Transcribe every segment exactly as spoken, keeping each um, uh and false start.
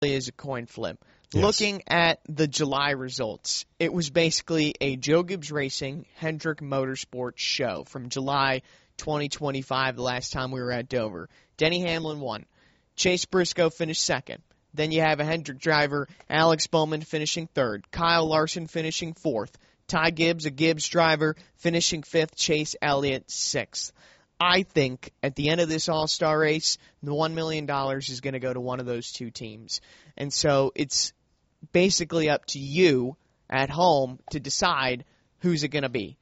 is a coin flip. Yes. Looking at the July results, it was basically a Joe Gibbs Racing Hendrick Motorsports show from July twenty twenty-five, the last time we were at Dover. Denny Hamlin won. Chase Briscoe finished second. Then you have a Hendrick driver, Alex Bowman, finishing third. Kyle Larson finishing fourth. Ty Gibbs, a Gibbs driver, finishing fifth. Chase Elliott, sixth. I think at the end of this All-Star race, the one million dollars is going to go to one of those two teams. And so it's basically up to you at home to decide who's it going to be.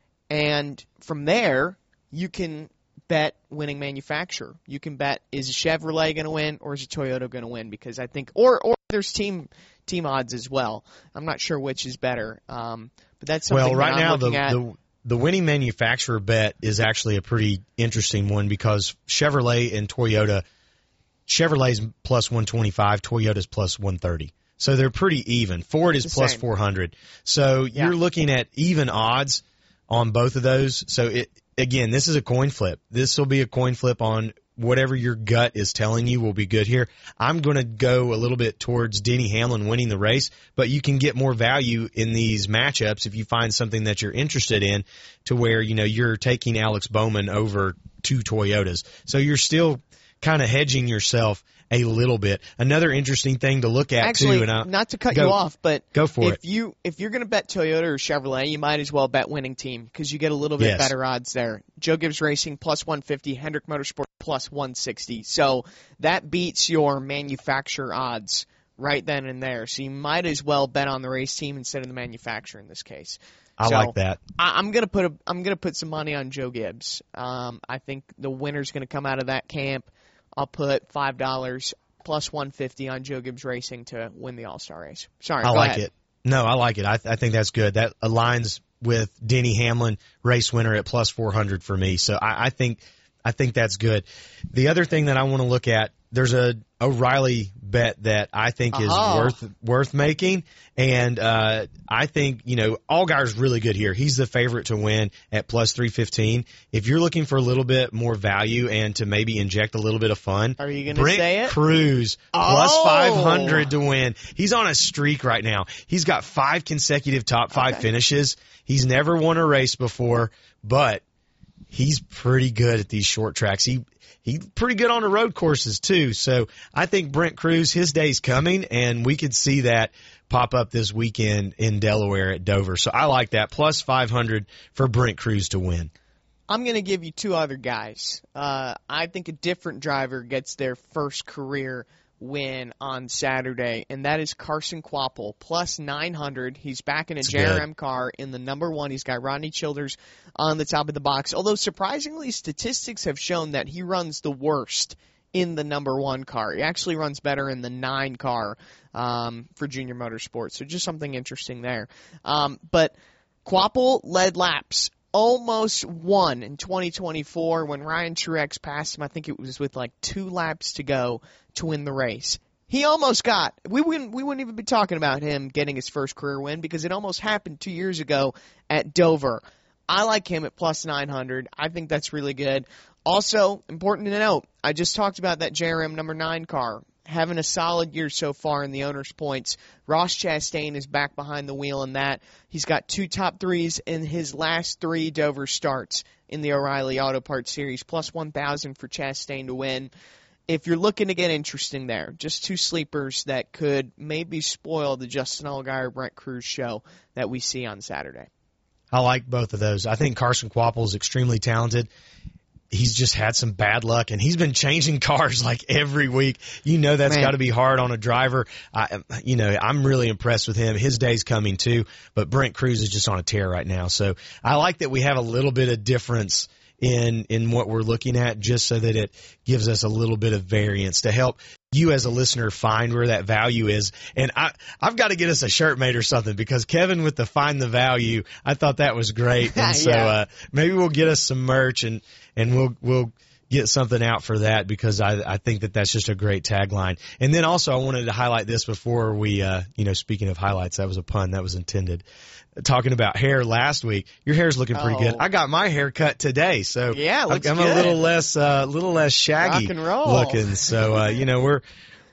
And from there, you can bet winning manufacturer. You can bet, is a Chevrolet going to win or is a Toyota going to win? Because I think, or or there's team team odds as well. I'm not sure which is better. Um, but that's something well, right that I'm now looking the, at. the the winning manufacturer bet is actually a pretty interesting one because Chevrolet and Toyota, Chevrolet's plus one twenty-five, Toyota's plus one thirty. So they're pretty even. Ford is The plus same. four hundred. So Yeah. you're looking at even odds on both of those. So it again, this is a coin flip. This will be a coin flip on whatever your gut is telling you will be good here. I'm going to go a little bit towards Denny Hamlin winning the race, but you can get more value in these matchups if you find something that you're interested in to where, you know, you're taking Alex Bowman over two Toyotas. So you're still kind of hedging yourself a little bit. Another interesting thing to look at Actually, too, and I, not to cut go, you off, but go for if it. you if you're going to bet Toyota or Chevrolet, you might as well bet winning team because you get a little bit Yes. better odds there. Joe Gibbs Racing plus one fifty, Hendrick Motorsport plus one sixty. So that beats your manufacturer odds right then and there. So you might as well bet on the race team instead of the manufacturer in this case. I So, like that. I, I'm gonna put a I'm gonna put some money on Joe Gibbs. Um, I think the winner's gonna come out of that camp. I'll put five dollars plus one fifty on Joe Gibbs Racing to win the All-Star race. Sorry, I go like ahead. it. No, I like it. I, th- I think that's good. That aligns with Denny Hamlin, race winner at plus four hundred for me. So I, I think I think that's good. The other thing that I want to look at, there's a O'Reilly bet that I think is Uh-huh. worth worth making, and uh, I think you know Allgaier's really good here. He's the favorite to win at plus three fifteen. If you're looking for a little bit more value and to maybe inject a little bit of fun, Are you gonna Brent say it? Cruz plus Oh. five hundred to win. He's on a streak right now. He's got five consecutive top five Okay. finishes. He's never won a race before, but he's pretty good at these short tracks. He he's pretty good on the road courses too. So I think Brent Cruz, his day's coming, and we could see that pop up this weekend in Delaware at Dover. So I like that. Plus five hundred for Brent Cruz to win. I'm going to give you two other guys. Uh, I think a different driver gets their first career win on Saturday, and that is Carson Kvapil, plus nine hundred. He's back in a That's J R M good. car in the number one. He's got Rodney Childers on the top of the box, although surprisingly, statistics have shown that he runs the worst in the number one car. He actually runs better in the nine car um, for Junior Motorsports, so just something interesting there. Um, but Kvapil led laps. Almost won in twenty twenty-four when Ryan Truex passed him. I think it was with like two laps to go to win the race. He almost got. We wouldn't. We wouldn't even be talking about him getting his first career win because it almost happened two years ago at Dover. I like him at plus nine hundred. I think that's really good. Also, important to note, I just talked about that J R M number nine car. Having a solid year so far in the owner's points. Ross Chastain is back behind the wheel in that. He's got two top threes in his last three Dover starts in the O'Reilly Auto Parts Series, plus one thousand for Chastain to win. If you're looking to get interesting there, just two sleepers that could maybe spoil the Justin Allgaier Brent Cruz show that we see on Saturday. I like both of those. I think Carson Kvapil is extremely talented. He's just had some bad luck, and he's been changing cars like every week. You know that's got to be hard on a driver. I, you know, I'm really impressed with him. His day's coming too, but Brent Cruz is just on a tear right now. So I like that we have a little bit of difference in in what we're looking at, just so that it gives us a little bit of variance to help you as a listener find where that value is. And I, I've got to get us a shirt made or something, because Kevin with the find the value, I thought that was great. And so Yeah. uh, maybe we'll get us some merch and, and we'll we'll get something out for that, because I, I think that that's just a great tagline. And then also I wanted to highlight this before we, uh, you know, speaking of highlights, that was a pun, that was intended. Talking about hair last week, your hair's looking pretty Oh. good. I got my hair cut today, so Yeah, I'm, looks I'm good. a little less, uh, little less shaggy Rock and roll. looking. So uh, you know, we're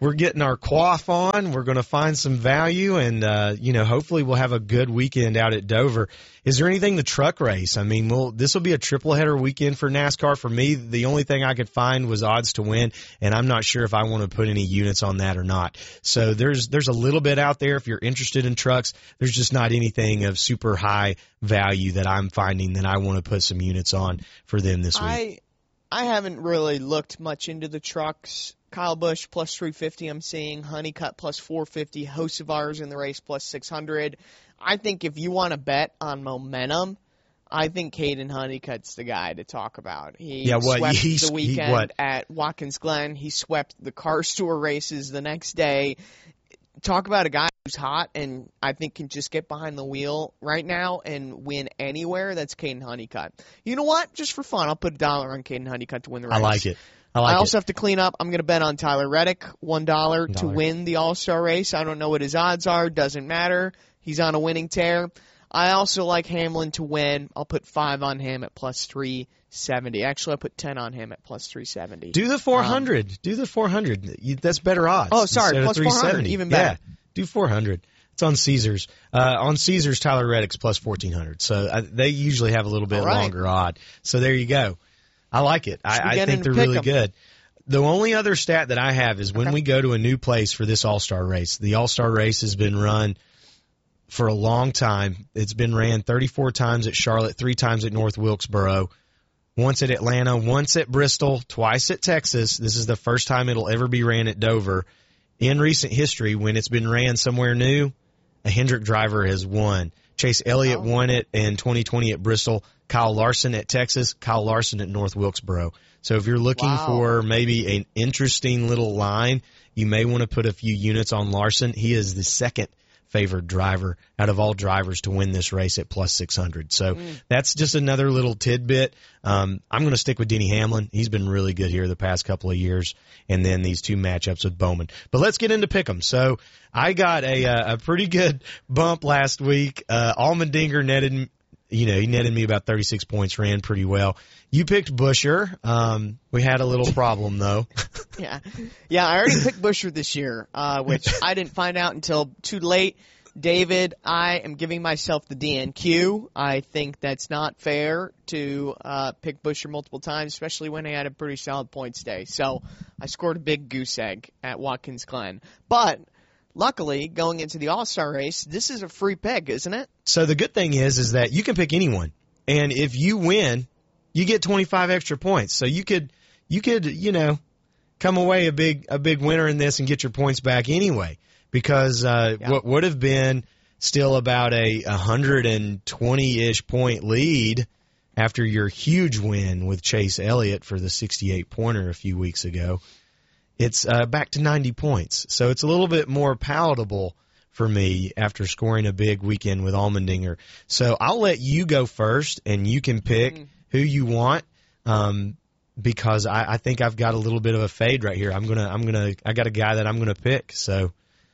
we're getting our quaff on. We're going to find some value, and uh, you know, hopefully we'll have a good weekend out at Dover. Is there anything the truck race? I mean, well, this will be a triple header weekend for NASCAR. For me, the only thing I could find was odds to win, and I'm not sure if I want to put any units on that or not. So there's there's a little bit out there if you're interested in trucks. There's just not anything of super high value that I'm finding that I want to put some units on for them this week. I I haven't really looked much into the trucks. Kyle Busch plus three fifty I'm seeing, Honeycutt plus four fifty, Hocevar's in the race plus six hundred. I think if you want to bet on momentum, I think Caden Honeycutt's the guy to talk about. He yeah, what, swept he's, the weekend he, what? at Watkins Glen. He swept the car store races the next day. Talk about a guy who's hot and I think can just get behind the wheel right now and win anywhere. That's Caden Honeycutt. You know what? Just for fun, I'll put a dollar on Caden Honeycutt to win the race. I like it. I, like I also it. have to clean up. I'm going to bet on Tyler Reddick, one dollar to win the All-Star race. I don't know what his odds are. Doesn't matter. He's on a winning tear. I also like Hamlin to win. I'll put five on him at plus three seventy. Actually, I put ten on him at plus three seventy. Do the four hundred. Um, Do the four hundred. You, that's better odds. Oh, sorry, plus four hundred, even better. Yeah, do four hundred. It's on Caesars. Uh, on Caesars, Tyler Reddick's plus fourteen hundred. So uh, they usually have a little bit right. longer odd. So there you go. I like it. I, I think they're really them. good. The only other stat that I have is when okay. we go to a new place for this All-Star race. The All-Star race has been run for a long time. It's been ran thirty-four times at Charlotte, three times at North Wilkesboro, once at Atlanta, once at Bristol, twice at Texas. This is the first time it'll ever be ran at Dover. In recent history, when it's been ran somewhere new, a Hendrick driver has won. Chase Elliott oh. won it in twenty twenty at Bristol. Kyle Larson at Texas. Kyle Larson at North Wilkesboro. So if you're looking wow. for maybe an interesting little line, you may want to put a few units on Larson. He is the second favored driver out of all drivers to win this race at plus six hundred. So mm. that's just another little tidbit. Um, I'm going to stick with Denny Hamlin. He's been really good here the past couple of years. And then these two matchups with Bowman. But let's get into pick'em. So I got a, a pretty good bump last week. Uh, Allmendinger netted, you know, he netted me about thirty-six points, ran pretty well. You picked Buescher. Um, we had a little problem, though. yeah. Yeah, I already picked Buescher this year, uh, which I didn't find out until too late. David, I am giving myself the D N Q. I think that's not fair to uh, pick Buescher multiple times, especially when I had a pretty solid points day. So I scored a big goose egg at Watkins Glen. But luckily, going into the All-Star race, this is a free pick, isn't it? So the good thing is, is that you can pick anyone. And if you win, you get twenty-five extra points. So you could, you could, you know, come away a big, a big winner in this and get your points back anyway. Because uh, yeah. what would have been still about a one hundred twenty-ish point lead after your huge win with Chase Elliott for the sixty-eight pointer a few weeks ago, it's uh, back to ninety points. So it's a little bit more palatable for me after scoring a big weekend with Allmendinger. So I'll let you go first, and you can pick mm. who you want. Um, because I, I think I've got a little bit of a fade right here. I'm gonna, I'm gonna, I got a guy that I'm gonna pick. So.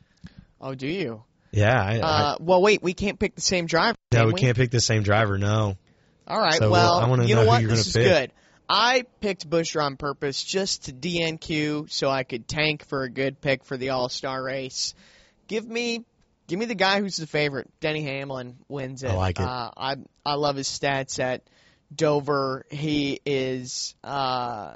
Oh, do you? Yeah. I, uh, I, well, wait, we can't pick the same driver. No, we, we can't pick the same driver. No. All right. So, well, I want to you know, know what? who you're this is pick. good. I picked Buescher on purpose just to D N Q so I could tank for a good pick for the All-Star race. Give me, give me the guy who's the favorite. Denny Hamlin wins it. I like it. Uh, I I love his stats at Dover. He is. Uh,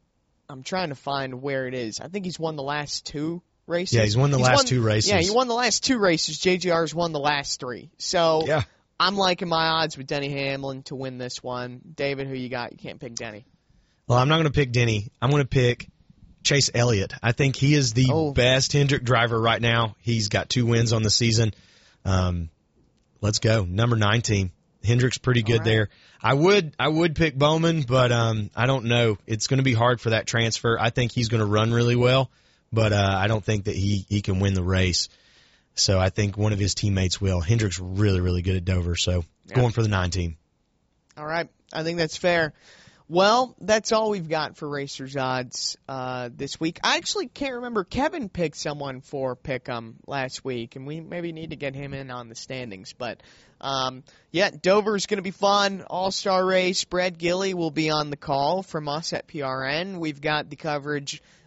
I'm trying to find where it is. I think he's won the last two races. Yeah, he's won the he's last won, two races. Yeah, he won the last two races. J G R's won the last three. So yeah. I'm liking my odds with Denny Hamlin to win this one. David, who you got? You can't pick Denny. Well, I'm not going to pick Denny. I'm going to pick Chase Elliott. I think he is the oh. best Hendrick driver right now. He's got two wins on the season. Um, let's go. Number nine team. Hendrick's pretty good right. there. I would I would pick Bowman, but um, I don't know. It's going to be hard for that transfer. I think he's going to run really well, but uh, I don't think that he, he can win the race. So I think one of his teammates will. Hendrick's really, really good at Dover, so yeah. going for the nine team. All right. I think that's fair. Well, that's all we've got for Racers Odds uh, this week. I actually can't remember. Kevin picked someone for Pick'em last week, and we maybe need to get him in on the standings. But, um, yeah, Dover's going to be fun. All-Star race. Brad Gilly will be on the call from us at P R N. We've got the coverage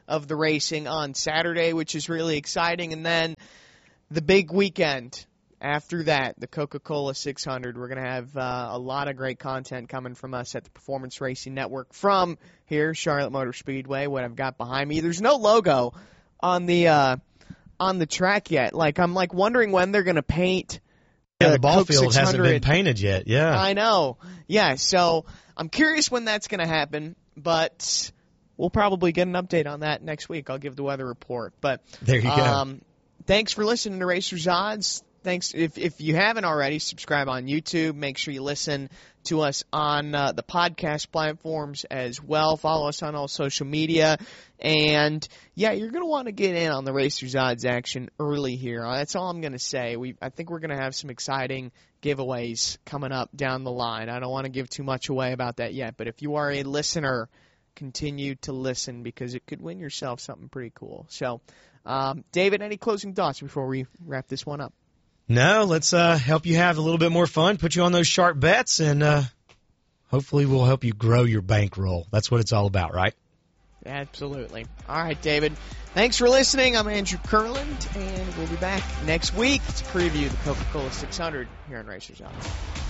of the racing on Saturday, which is really exciting. And then the big weekend after that, the Coca-Cola six hundred. We're going to have uh, a lot of great content coming from us at the Performance Racing Network from here, Charlotte Motor Speedway, what I've got behind me. There's no logo on the uh, on the track yet. Like, I'm like wondering when they're going to paint Yeah, the, the ball Coke field six hundred. hasn't been painted yet. Yeah. I know. Yeah, so I'm curious when that's going to happen, but we'll probably get an update on that next week. I'll give the weather report. But there you um, go. Thanks for listening to Racers Odds. Thanks. If if you haven't already, subscribe on YouTube. Make sure you listen to us on uh, the podcast platforms as well. Follow us on all social media. And, yeah, you're going to want to get in on the Racers Odds action early here. That's all I'm going to say. We I think we're going to have some exciting giveaways coming up down the line. I don't want to give too much away about that yet. But if you are a listener, continue to listen because it could win yourself something pretty cool. So, um, David, any closing thoughts before we wrap this one up? No, let's uh, help you have a little bit more fun, put you on those sharp bets, and uh, hopefully we'll help you grow your bankroll. That's what it's all about, right? Absolutely. All right, David. Thanks for listening. I'm Andrew Kurland, and we'll be back next week to preview the Coca-Cola six hundred here on Racers Odds.